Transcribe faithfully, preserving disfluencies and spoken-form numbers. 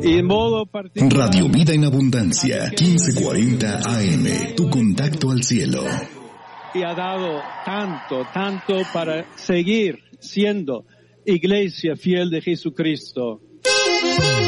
Y en modo particular, Radio Vida en Abundancia, quince cuarenta A M, tu contacto al cielo. Y ha dado tanto, tanto para seguir siendo iglesia fiel de Jesucristo.